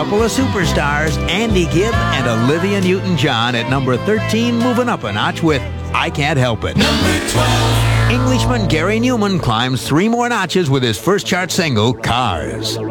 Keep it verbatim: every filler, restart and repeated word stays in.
couple of superstars, Andy Gibb and Olivia Newton-John, at number thirteen, moving up a notch with I Can't Help It. Number twelve. Englishman Gary Newman climbs three more notches with his first chart single, Cars.